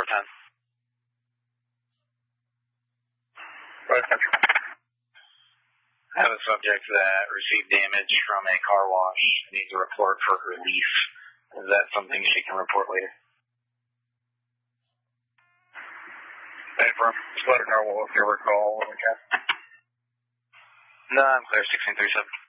10. Right, Central. I have a subject that received damage from a car wash. Needs a report for relief. Is that something she can report later? Affirm. Just let her know we'll give her a call when we can. No, I'm clear. 1637.